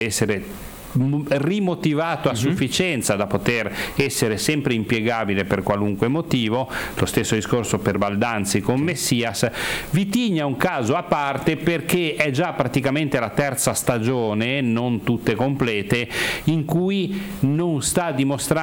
essere rimotivato a sufficienza da poter essere sempre impiegabile per qualunque motivo. Lo stesso discorso per Baldanzi con Messias. Vitigna è un caso a parte perché è già praticamente la terza stagione, non tutte complete, in cui non sta dimostrando